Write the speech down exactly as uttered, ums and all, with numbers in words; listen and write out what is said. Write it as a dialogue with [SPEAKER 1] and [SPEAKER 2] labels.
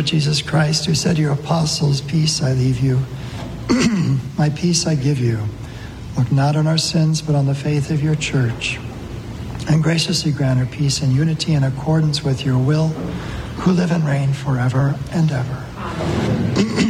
[SPEAKER 1] Jesus Christ, who said to your apostles, peace I leave you, my peace I give you. Look not on our sins, but on the faith of your church, and graciously grant her peace and unity in accordance with your will, who live and reign forever and ever.